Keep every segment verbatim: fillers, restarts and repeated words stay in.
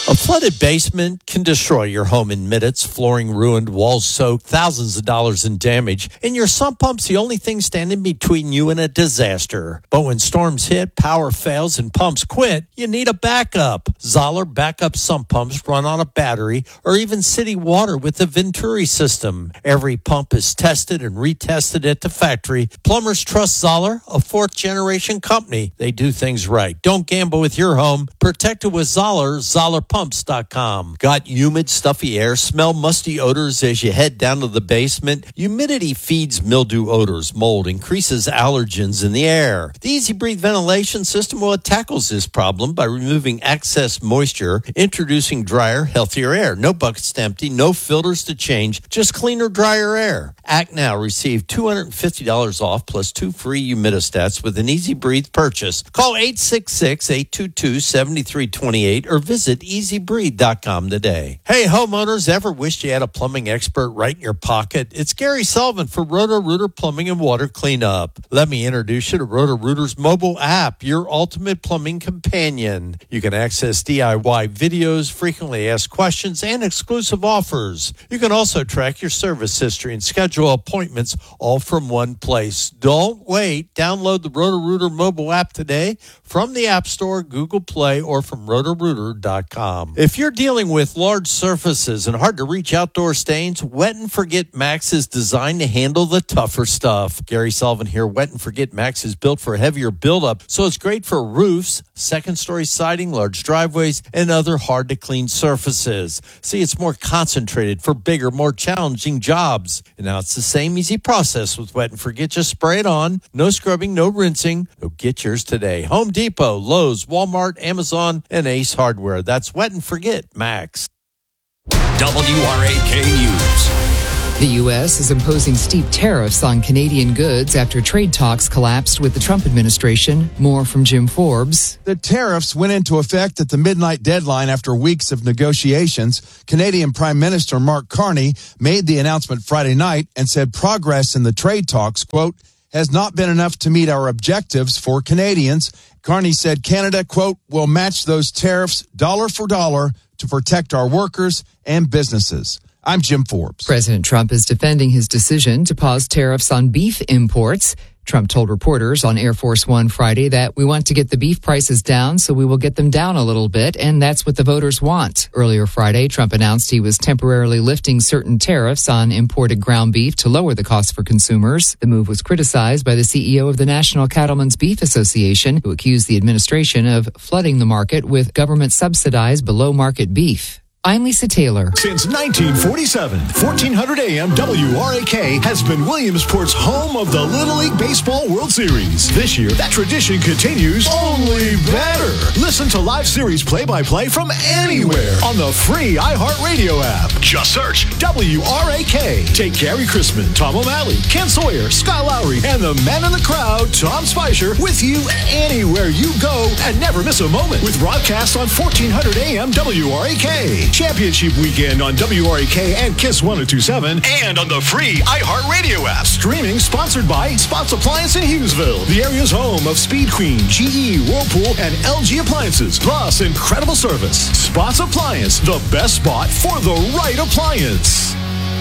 A flooded basement can destroy your home in minutes. Flooring ruined, walls soaked, thousands of dollars in damage. And your sump pump's the only thing standing between you and a disaster. But when storms hit, power fails, and pumps quit, you need a backup. Zoller backup sump pumps run on a battery or even city water with the Venturi system. Every pump is tested and retested at the factory. Plumbers trust Zoller, a fourth-generation company. They do things right. Don't gamble with your home. Protect it with Zoller. Zoller Pumps dot com. Got humid, stuffy air? Smell musty odors as you head down to the basement? Humidity feeds mildew odors, mold, increases allergens in the air. The Easy Breathe ventilation system, well, it tackles this problem by removing excess moisture, introducing drier, healthier air. No buckets to empty, no filters to change, just cleaner, drier air. Act now. Receive two hundred fifty dollars off plus two free humidistats with an Easy Breathe purchase. Call eight six six, eight two two, seven three two eight or visit easy breathe dot com today. Hey, homeowners, ever wished you had a plumbing expert right in your pocket? It's Gary Sullivan for Roto-Rooter Plumbing and Water Cleanup. Let me introduce you to Roto-Rooter's mobile app, your ultimate plumbing companion. You can access D I Y videos, frequently asked questions, and exclusive offers. You can also track your service history and schedule appointments all from one place. Don't wait. Download the Roto-Rooter mobile app today from the App Store, Google Play, or from roto rooter dot com. If you're dealing with large surfaces and hard-to-reach outdoor stains, Wet and Forget Max is designed to handle the tougher stuff. Gary Sullivan here. Wet and Forget Max is built for heavier buildup, so it's great for roofs, second-story siding, large driveways, and other hard-to-clean surfaces. See, it's more concentrated for bigger, more challenging jobs. And now it's the same easy process with Wet and Forget. Just spray it on. No scrubbing, no rinsing. Go get yours today. Home Depot, Lowe's, Walmart, Amazon, and Ace Hardware. That's Wet and Forget Max. W R A K News. The U S is imposing steep tariffs on Canadian goods after trade talks collapsed with the Trump administration. More from Jim Forbes. The tariffs went into effect at the midnight deadline after weeks of negotiations. Canadian Prime Minister Mark Carney made the announcement Friday night and said progress in the trade talks, quote, has not been enough to meet our objectives for Canadians. Carney said Canada, quote, will match those tariffs dollar for dollar to protect our workers and businesses. I'm Jim Forbes. President Trump is defending his decision to pause tariffs on beef imports. Trump told reporters on Air Force One Friday that we want to get the beef prices down, so we will get them down a little bit, and that's what the voters want. Earlier Friday, Trump announced he was temporarily lifting certain tariffs on imported ground beef to lower the cost for consumers. The move was criticized by the C E O of the National Cattlemen's Beef Association, who accused the administration of flooding the market with government-subsidized below-market beef. I'm Lisa Taylor. Since nineteen forty-seven, fourteen hundred A M W R A K has been Williamsport's home of the Little League Baseball World Series. This year, that tradition continues, only better. Listen to live series play-by-play from anywhere on the free iHeartRadio app. Just search W R A K. Take Gary Chrisman, Tom O'Malley, Ken Sawyer, Scott Lowry, and the man in the crowd, Tom Spicer, with you anywhere you go and never miss a moment with broadcasts on fourteen hundred A M W R A K. Championship Weekend on W R A K and Kiss one oh two point seven and on the free iHeartRadio app. Streaming sponsored by Spots Appliance in Hughesville, the area's home of Speed Queen, G E, Whirlpool, and L G appliances, plus incredible service. Spots Appliance, the best spot for the right appliance.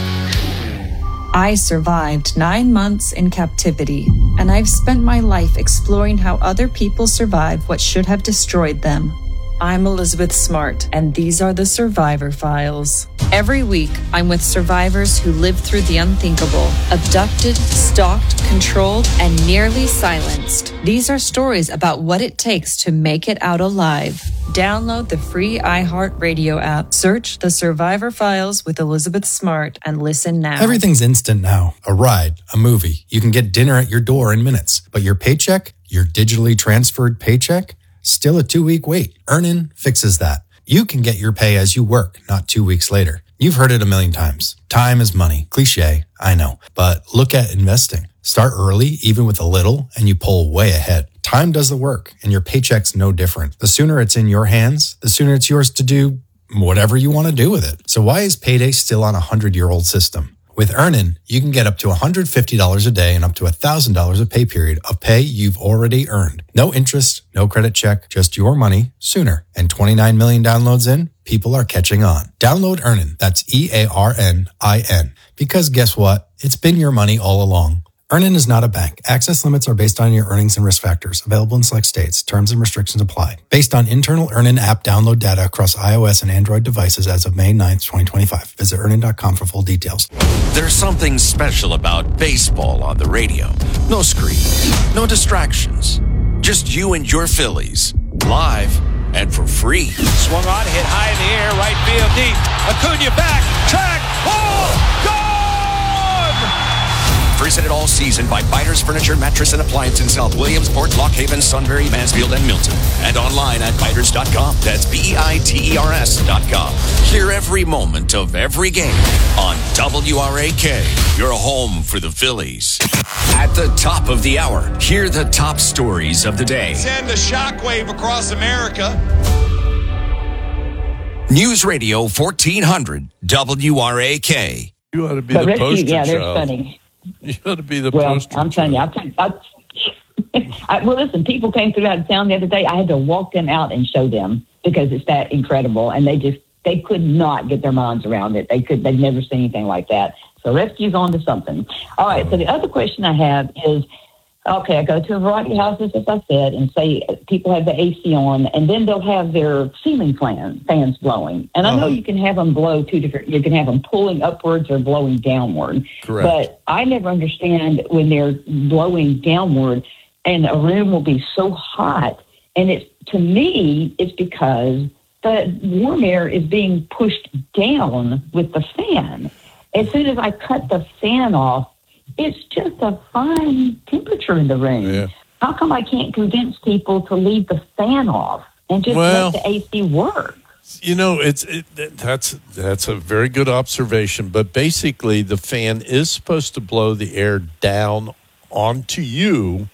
I survived nine months in captivity, and I've spent my life exploring how other people survive what should have destroyed them. I'm Elizabeth Smart, and these are the Survivor Files. Every week, I'm with survivors who lived through the unthinkable, abducted, stalked, controlled, and nearly silenced. These are stories about what it takes to make it out alive. Download the free iHeartRadio app, search The Survivor Files with Elizabeth Smart, and listen now. Everything's instant now. A ride, a movie. You can get dinner at your door in minutes. But your paycheck, your digitally transferred paycheck, still a two-week wait. Earnin fixes that. You can get your pay as you work, not two weeks later. You've heard it a million times. Time is money. Cliché, I know. But look at investing. Start early, even with a little, and you pull way ahead. Time does the work, and your paycheck's no different. The sooner it's in your hands, the sooner it's yours to do whatever you want to do with it. So why is payday still on a hundred-year-old system? With Earnin, you can get up to one hundred fifty dollars a day and up to one thousand dollars a pay period of pay you've already earned. No interest, no credit check, just your money sooner. And twenty-nine million downloads in, people are catching on. Download Earnin. That's E A R N I N. Because guess what? It's been your money all along. Earnin is not a bank. Access limits are based on your earnings and risk factors. Available in select states. Terms and restrictions apply. Based on internal Earnin app download data across iOS and Android devices as of May ninth, twenty twenty-five. Visit earnin dot com for full details. There's something special about baseball on the radio. No screen, no distractions. Just you and your Phillies. Live and for free. Swung on, hit high in the air, right field deep. Acuna back, track, ball, gone! Visit it all season by Biters Furniture, Mattress, and Appliance in South Williamsport, Lock Haven, Sunbury, Mansfield, and Milton. And online at biters dot com. That's B E I T E R S dot com. Hear every moment of every game on W R A K, your home for the Phillies. At the top of the hour, hear the top stories of the day. Send a shockwave across America. News Radio fourteen hundred W R A K. You ought to be But the rescue, poster yeah, they're child. funny. You ought to be the Well, poster I'm telling you, child. I'll tell you, I, I, well, listen, people came through out of town the other day. I had to walk them out and show them because it's that incredible, and they just they could not get their minds around it. They could, they'd never seen anything like that. So rescue's on to something. All right. So the other question I have is, okay, I go to a variety of houses, as I said, and say people have the A C on, and then they'll have their ceiling fan, fans blowing. And I know Uh-huh. you can have them blow two different, you can have them pulling upwards or blowing downward. Correct. But I never understand when they're blowing downward and a room will be so hot. And it's, to me, it's because the warm air is being pushed down with the fan. As soon as I cut the fan off, it's just a fine temperature in the room. Yeah. How come I can't convince people to leave the fan off and just Well, let the A C work? You know, it's it, that's that's a very good observation. But basically, the fan is supposed to blow the air down onto you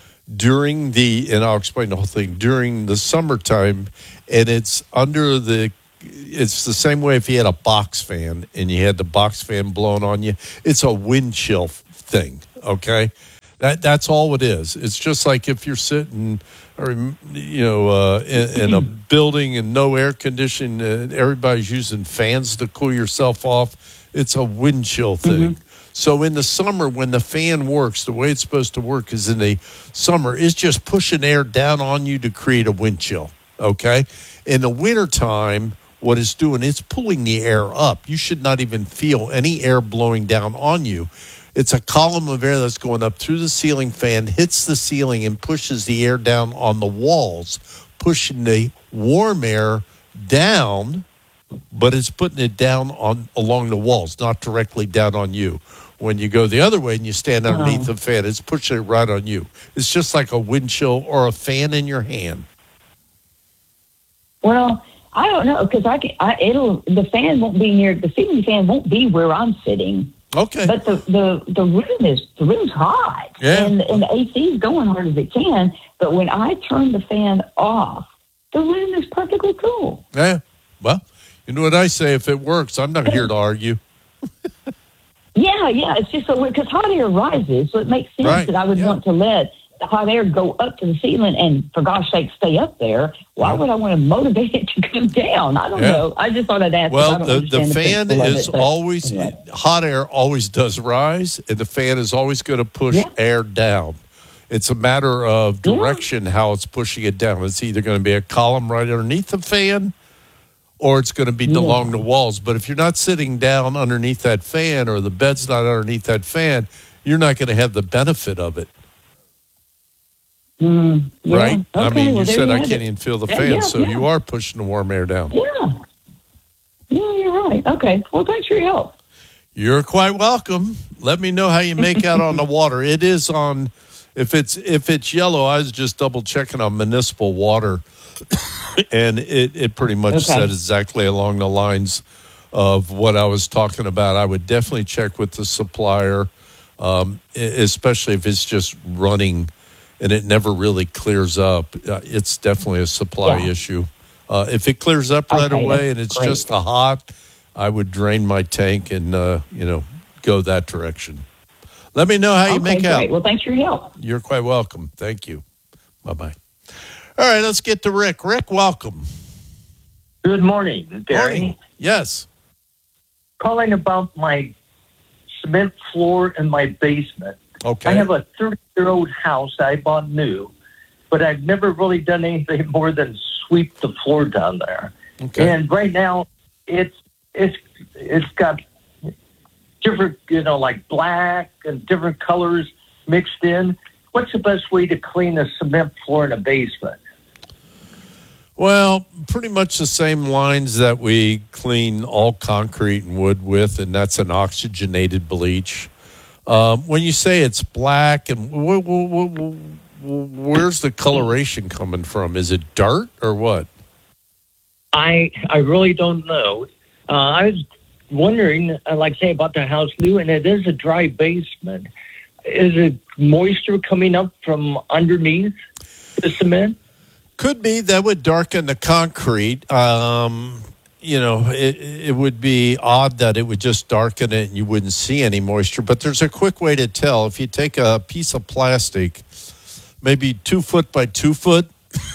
during the, and I'll explain the whole thing, during the summertime, and it's under the, it's the same way if you had a box fan and you had the box fan blowing on you. It's a wind chill thing, okay? That That's all it is. It's just like if you're sitting, or you know, uh, in, in a building and no air conditioning, and everybody's using fans to cool yourself off. It's a wind chill thing. Mm-hmm. So in the summer, when the fan works, the way it's supposed to work is in the summer, it's just pushing air down on you to create a wind chill, okay? In the wintertime, what it's doing, it's pulling the air up. You should not even feel any air blowing down on you. It's a column of air that's going up through the ceiling fan, hits the ceiling, and pushes the air down on the walls, pushing the warm air down, but it's putting it down on along the walls, not directly down on you. When you go the other way and you stand underneath Oh. the fan, it's pushing it right on you. It's just like a wind chill or a fan in your hand. Well, I don't know because I, can, I it'll the fan won't be near the ceiling fan won't be where I'm sitting. Okay. But the, the, the room is the room's hot, Yeah. and and the A C is going hard as it can. But when I turn the fan off, the room is perfectly cool. Yeah. Well, you know what I say? If it works, I'm not here to argue. Yeah, yeah. It's just so weird because hot air rises, so it makes sense Right, that I would yeah. want to let the hot air go up to the ceiling and, for gosh sake, stay up there. Why Yeah. would I want to motivate it to come down? I don't Yeah. know. I just thought I'd ask. 'cause I Well, don't the, the understand fan principle of is it, but always, anyway. hot air always does rise, and the fan is always going to push Yeah. air down. It's a matter of Yeah. direction, how it's pushing it down. It's either going to be a column right underneath the fan, or it's going to be Yeah. along the walls. But if you're not sitting down underneath that fan, or the bed's not underneath that fan, you're not going to have the benefit of it. Mm, yeah. Right? I Okay, mean, well, you there said I have can't it. even feel the Yeah, fan, yeah, so yeah. you are pushing the warm air down. Yeah. Yeah, you're right. Okay. Well, thanks for your help. You're quite welcome. Let me know how you make out on the water. It is on, if it's if it's yellow, I was just double checking on municipal water, and it, it pretty much Okay. said exactly along the lines of what I was talking about. I would definitely check with the supplier, um, e- especially if it's just running and it never really clears up. Uh, it's definitely a supply Yeah. issue. Uh, if it clears up right Okay, away that's and it's great. just a hot, I would drain my tank and, uh, you know, go that direction. Let me know how you okay, make great. out. Well, thanks for your help. You're quite welcome. Thank you. Bye-bye. All right, let's get to Rick. Rick, welcome. Good morning, Gary. Morning. Yes. Calling about my cement floor in my basement. Okay. I have a thirty-year-old house I bought new, but I've never really done anything more than sweep the floor down there. Okay. And right now, it's it's it's got different, you know, like black and different colors mixed in. What's the best way to clean a cement floor in a basement? Well, pretty much the same lines that we clean all concrete and wood with, and that's an oxygenated bleach. Um, when you say it's black, and wh- wh- wh- wh- where's the coloration coming from? Is it dirt or what? I I really don't know. Uh, I was wondering, uh, like say, about the house new, and it is a dry basement. Is it moisture coming up from underneath the cement? Could be. That would darken the concrete. Um, you know, it, it would be odd that it would just darken it and you wouldn't see any moisture. But there's a quick way to tell. If you take a piece of plastic, maybe two foot by two foot,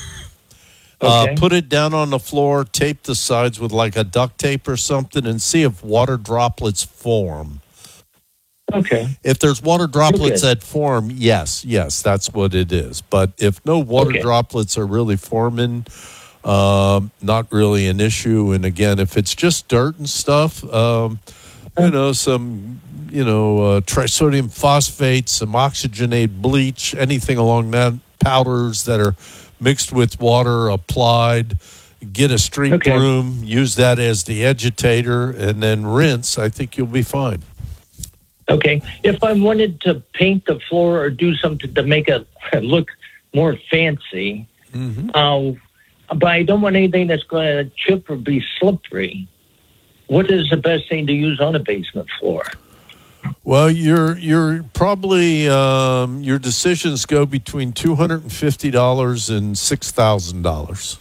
Okay. Uh, put it down on the floor, tape the sides with like a duct tape or something, and see if water droplets form. Okay. If there's water droplets Okay. that form, yes, yes, that's what it is. But if no water Okay. droplets are really forming, um, not really an issue. And again, if it's just dirt and stuff, um, you know, some, you know, uh, trisodium phosphate, some oxygenated bleach, anything along that, powders that are mixed with water, applied, get a street Okay. broom, use that as the agitator, and then rinse. I think you'll be fine. Okay. If I wanted to paint the floor or do something to make it look more fancy, Mm-hmm. uh, but I don't want anything that's going to chip or be slippery, what is the best thing to use on a basement floor? Well, you're you're probably um, your decisions go between two hundred and fifty dollars and six thousand dollars.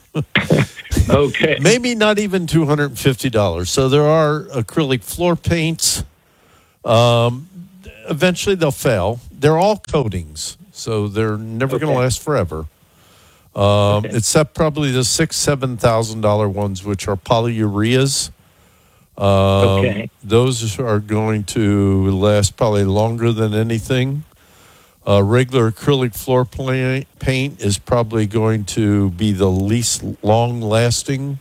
Okay. Maybe not even two hundred and fifty dollars. So there are acrylic floor paints. Um, eventually, they'll fail. They're all coatings, so they're never going to Okay. last forever. Um, Okay. Except probably the six seven thousand dollar ones, which are polyureas. Um, Okay. Those are going to last probably longer than anything. Uh, regular acrylic floor pla- paint is probably going to be the least long-lasting.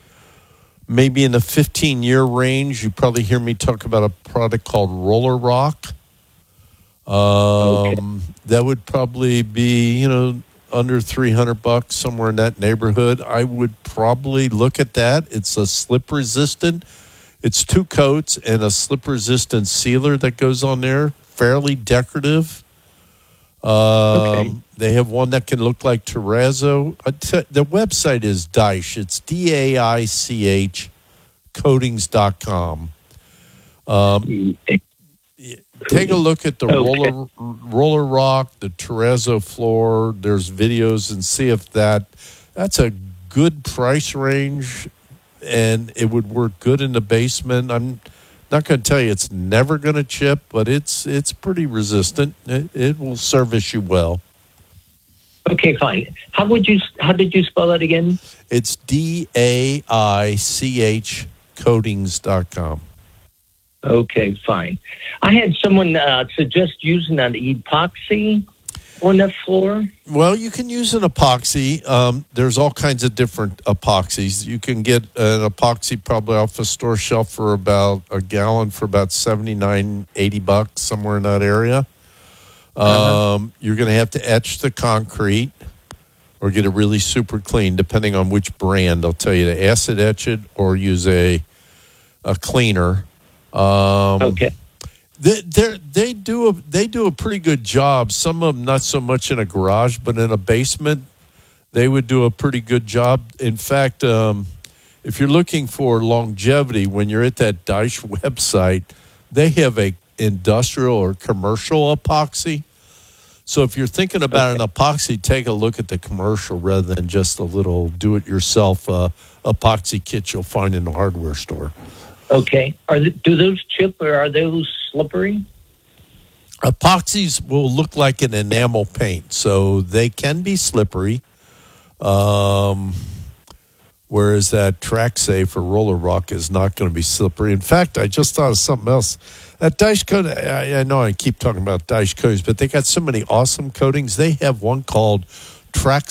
Maybe in the fifteen-year range. You probably hear me talk about a product called Roller Rock. Um, Okay. That would probably be, you know, under three hundred bucks, somewhere in that neighborhood. I would probably look at that. It's a slip-resistant. It's two coats and a slip-resistant sealer that goes on there. Fairly decorative. Um, Okay. They have one that can look like terrazzo. I te- The website is Daich. It's D A I C H coatings dot com. Um, take a look at the Okay. roller roller rock, the terrazzo floor. There's videos and see if that that's a good price range, and it would work good in the basement. I'm not going to tell you it's never going to chip, but it's it's pretty resistant. It, it will service you well. Okay, fine. How would you? How did you spell that again? It's D A I C H coatings dot com. Okay, fine. I had someone uh, suggest using an epoxy on the floor. Well, you can use an epoxy. Um, there's all kinds of different epoxies. You can get an epoxy probably off a store shelf for about a gallon for about seventy-nine, eighty bucks, somewhere in that area. Um, Uh-huh. You're going to have to etch the concrete or get it really super clean, depending on which brand. I'll tell you to acid etch it or use a a cleaner. Um, Okay. They they they do a they do a pretty good job. Some of them not so much in a garage, but in a basement, they would do a pretty good job. In fact, um, if you're looking for longevity, when you're at that Daich website, they have a industrial or commercial epoxy. So if you're thinking about Okay. an epoxy, take a look at the commercial rather than just a little do-it-yourself uh, epoxy kit you'll find in the hardware store. Okay. Are th- do those chip or are those slippery? Epoxies will look like an enamel paint, so they can be slippery. Um, whereas that Track Safe or Roller Rock is not going to be slippery. In fact, I just thought of something else. That Daesh coat, I, I know I keep talking about Daesh coatings, but they got so many awesome coatings. They have one called Track,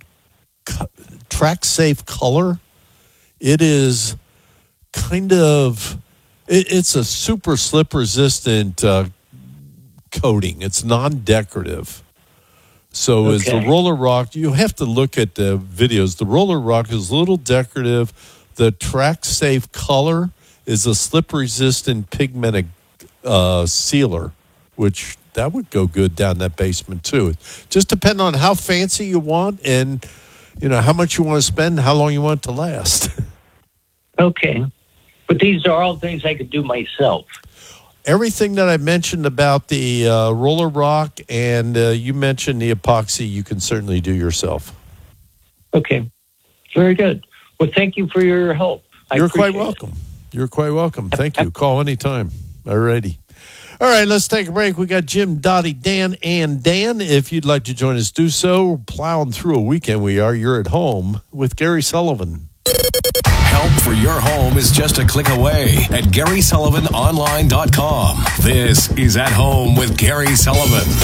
Track Safe Color. It is kind of, it, it's a super slip resistant uh, coating. It's non-decorative. So okay. As the Roller Rock, you have to look at the videos. The Roller Rock is a little decorative. The Track Safe Color is a slip-resistant pigmented uh, sealer, which that would go good down that basement too. Just depending on how fancy you want and, you know, how much you want to spend, how long you want it to last. Okay. But these are all things I could do myself. Everything that I mentioned about the uh, Roller Rock and uh, you mentioned the epoxy, you can certainly do yourself. Okay. Very good. Well, thank you for your help. I You're quite it. welcome. You're quite welcome. Thank you. Call anytime. All righty. All right, let's take a break. We got Jim, Dottie, Dan, and Dan. If you'd like to join us, do so. Plowing through a weekend we are. You're at home with Gary Sullivan. Help for your home is just a click away at Gary Sullivan Online dot com. This is At Home with Gary Sullivan.